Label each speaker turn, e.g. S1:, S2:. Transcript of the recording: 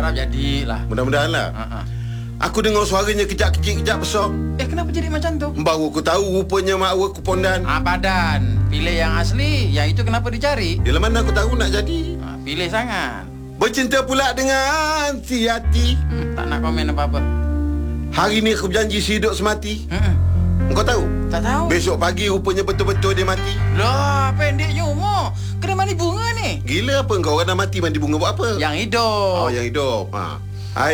S1: harap jadilah.
S2: Mudah-mudahan lah. Aku dengar suaranya kejap kecil, kejap besar.
S1: Kenapa jadi macam tu?
S2: Baru aku tahu rupanya mak aku pondan.
S1: Padan. Pilih yang asli. Yang itu kenapa dicari?
S2: Bila mana aku tahu nak jadi.
S1: Pilih sangat.
S2: Bercinta pula dengan si Yati.
S1: Tak nak komen apa-apa.
S2: Hari ni aku berjanji sehidup semati. Kau tahu?
S1: Tak tahu.
S2: Besok pagi rupanya betul-betul dia mati.
S1: Lah, pendeknya umur. Kena mandi bunga ni.
S2: Gila apa kau? Orang dah mati mandi bunga buat apa?
S1: Yang hidup.
S2: Oh, yang hidup.